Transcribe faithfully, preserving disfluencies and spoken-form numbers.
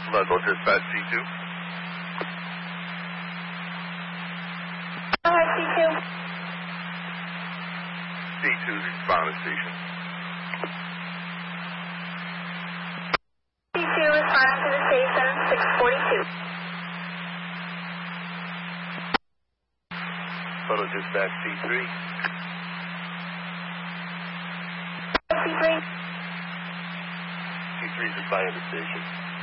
Level dispatch C two. Go ahead, C two. C two, respond to station. C two responding to the station, six forty-two. Level dispatch C three. C three. C three is responding to station.